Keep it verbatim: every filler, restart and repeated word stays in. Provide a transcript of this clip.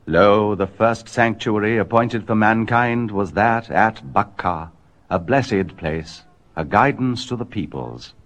Lo, the first sanctuary appointed for mankind was that at Bakka, a blessed place, a guidance to the peoples.